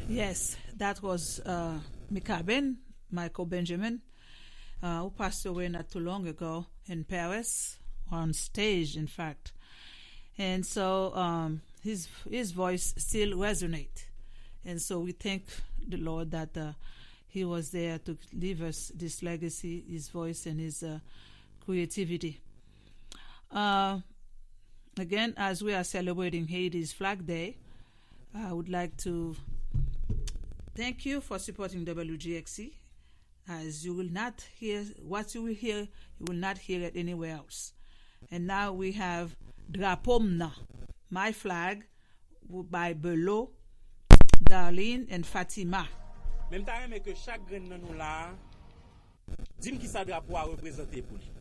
Yes, that was Michael Benjamin, who passed away not too long ago in Paris, on stage, in fact. And so his voice still resonates. And so we thank the Lord that he was there to leave us this legacy, his voice and his creativity. Again, as we are celebrating Haiti's Flag Day, I would like to thank you for supporting WGXC, as you will not hear what you will hear, you will not hear it anywhere else. And now we have Drapomna, My Flag, by Belot, Darlene, and Fatima. Même temps que chaque grain nan nou là, dis-moi qui ça drapeau a représenté pour lui.